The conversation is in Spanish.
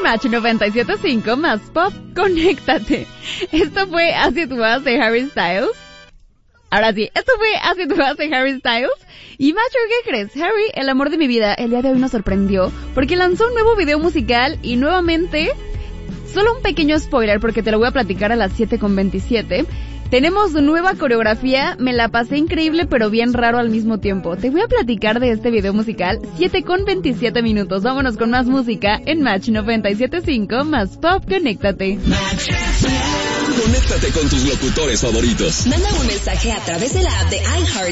Match 97.5 más Pop, conéctate. Esto fue As It Was de Harry Styles. Ahora sí, esto fue As It Was de Harry Styles. Y Macho, ¿qué crees? Harry, el amor de mi vida, el día de hoy nos sorprendió porque lanzó un nuevo video musical y nuevamente, solo un pequeño spoiler porque te lo voy a platicar a las 7:27. Tenemos nueva coreografía, me la pasé increíble pero bien raro al mismo tiempo. Te voy a platicar de este video musical, 7:27 minutos. Vámonos con más música en Match 97.5 más Pop, conéctate. Conéctate con tus locutores favoritos. Manda un mensaje a través de la app de iHeart